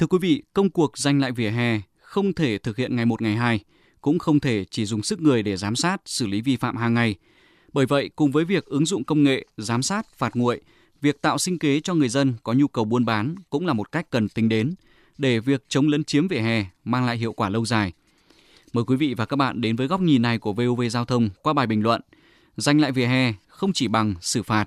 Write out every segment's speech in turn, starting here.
Thưa quý vị, công cuộc giành lại vỉa hè không thể thực hiện ngày một ngày hai, cũng không thể chỉ dùng sức người để giám sát, xử lý vi phạm hàng ngày. Bởi vậy, cùng với việc ứng dụng công nghệ, giám sát, phạt nguội, việc tạo sinh kế cho người dân có nhu cầu buôn bán cũng là một cách cần tính đến để việc chống lấn chiếm vỉa hè mang lại hiệu quả lâu dài. Mời quý vị và các bạn đến với góc nhìn này của VOV Giao thông qua bài bình luận Giành lại vỉa hè không chỉ bằng xử phạt.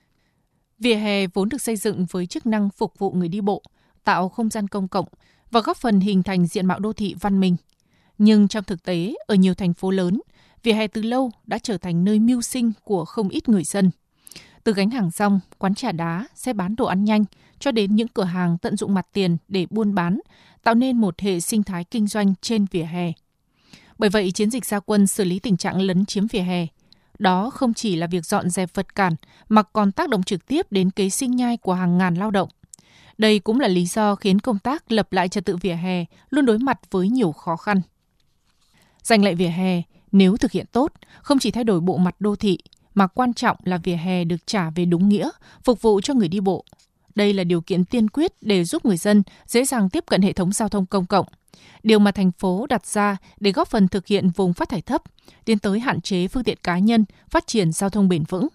Vỉa hè vốn được xây dựng với chức năng phục vụ người đi bộ, tạo không gian công cộng và góp phần hình thành diện mạo đô thị văn minh. Nhưng trong thực tế, ở nhiều thành phố lớn, vỉa hè từ lâu đã trở thành nơi mưu sinh của không ít người dân. Từ gánh hàng rong, quán trà đá, xe bán đồ ăn nhanh cho đến những cửa hàng tận dụng mặt tiền để buôn bán, tạo nên một hệ sinh thái kinh doanh trên vỉa hè. Bởi vậy, chiến dịch ra quân xử lý tình trạng lấn chiếm vỉa hè, đó không chỉ là việc dọn dẹp vật cản mà còn tác động trực tiếp đến kế sinh nhai của hàng ngàn lao động. Đây cũng là lý do khiến công tác lập lại trật tự vỉa hè luôn đối mặt với nhiều khó khăn. Giành lại vỉa hè, nếu thực hiện tốt, không chỉ thay đổi bộ mặt đô thị, mà quan trọng là vỉa hè được trả về đúng nghĩa, phục vụ cho người đi bộ. Đây là điều kiện tiên quyết để giúp người dân dễ dàng tiếp cận hệ thống giao thông công cộng. Điều mà thành phố đặt ra để góp phần thực hiện vùng phát thải thấp, tiến tới hạn chế phương tiện cá nhân, phát triển giao thông bền vững.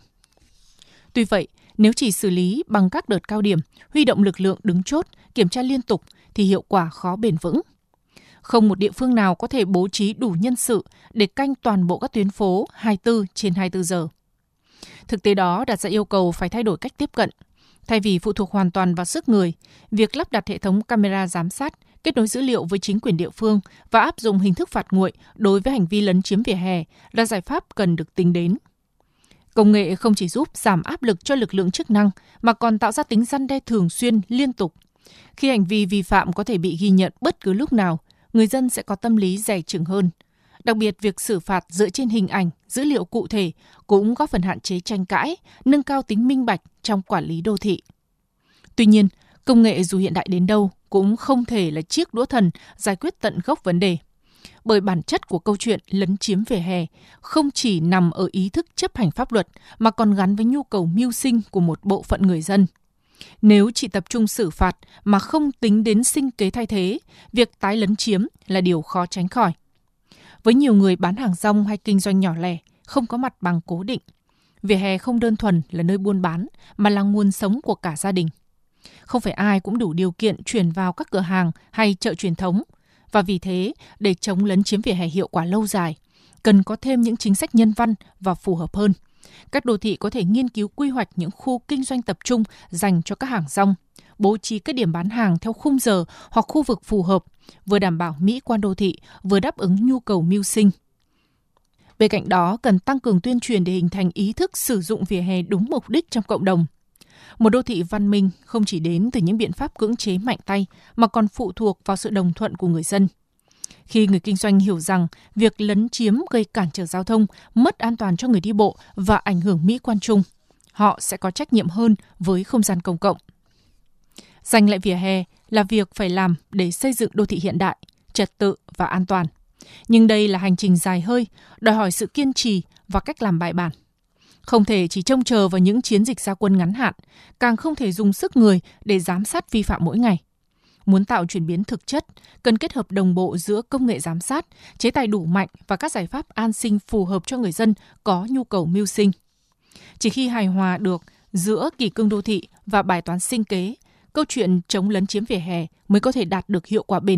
Tuy vậy, nếu chỉ xử lý bằng các đợt cao điểm, huy động lực lượng đứng chốt, kiểm tra liên tục thì hiệu quả khó bền vững. Không một địa phương nào có thể bố trí đủ nhân sự để canh toàn bộ các tuyến phố 24/24 giờ. Thực tế đó đặt ra yêu cầu phải thay đổi cách tiếp cận. Thay vì phụ thuộc hoàn toàn vào sức người, việc lắp đặt hệ thống camera giám sát, kết nối dữ liệu với chính quyền địa phương và áp dụng hình thức phạt nguội đối với hành vi lấn chiếm vỉa hè là giải pháp cần được tính đến. Công nghệ không chỉ giúp giảm áp lực cho lực lượng chức năng mà còn tạo ra tính răn đe thường xuyên, liên tục. Khi hành vi vi phạm có thể bị ghi nhận bất cứ lúc nào, người dân sẽ có tâm lý dè chừng hơn. Đặc biệt, việc xử phạt dựa trên hình ảnh, dữ liệu cụ thể cũng góp phần hạn chế tranh cãi, nâng cao tính minh bạch trong quản lý đô thị. Tuy nhiên, công nghệ dù hiện đại đến đâu cũng không thể là chiếc đũa thần giải quyết tận gốc vấn đề. Bởi bản chất của câu chuyện lấn chiếm vỉa hè không chỉ nằm ở ý thức chấp hành pháp luật mà còn gắn với nhu cầu mưu sinh của một bộ phận người dân. Nếu chỉ tập trung xử phạt mà không tính đến sinh kế thay thế, việc tái lấn chiếm là điều khó tránh khỏi. Với nhiều người bán hàng rong hay kinh doanh nhỏ lẻ, không có mặt bằng cố định, vỉa hè không đơn thuần là nơi buôn bán mà là nguồn sống của cả gia đình. Không phải ai cũng đủ điều kiện chuyển vào các cửa hàng hay chợ truyền thống. Và vì thế, để chống lấn chiếm vỉa hè hiệu quả lâu dài, cần có thêm những chính sách nhân văn và phù hợp hơn. Các đô thị có thể nghiên cứu quy hoạch những khu kinh doanh tập trung dành cho các hàng rong, bố trí các điểm bán hàng theo khung giờ hoặc khu vực phù hợp, vừa đảm bảo mỹ quan đô thị, vừa đáp ứng nhu cầu mưu sinh. Bên cạnh đó, cần tăng cường tuyên truyền để hình thành ý thức sử dụng vỉa hè đúng mục đích trong cộng đồng. Một đô thị văn minh không chỉ đến từ những biện pháp cưỡng chế mạnh tay mà còn phụ thuộc vào sự đồng thuận của người dân. Khi người kinh doanh hiểu rằng việc lấn chiếm gây cản trở giao thông, mất an toàn cho người đi bộ và ảnh hưởng mỹ quan chung, họ sẽ có trách nhiệm hơn với không gian công cộng. Giành lại vỉa hè là việc phải làm để xây dựng đô thị hiện đại, trật tự và an toàn. Nhưng đây là hành trình dài hơi, đòi hỏi sự kiên trì và cách làm bài bản. Không thể chỉ trông chờ vào những chiến dịch ra quân ngắn hạn, càng không thể dùng sức người để giám sát vi phạm mỗi ngày. Muốn tạo chuyển biến thực chất, cần kết hợp đồng bộ giữa công nghệ giám sát, chế tài đủ mạnh và các giải pháp an sinh phù hợp cho người dân có nhu cầu mưu sinh. Chỉ khi hài hòa được giữa kỷ cương đô thị và bài toán sinh kế, câu chuyện chống lấn chiếm vỉa hè mới có thể đạt được hiệu quả bền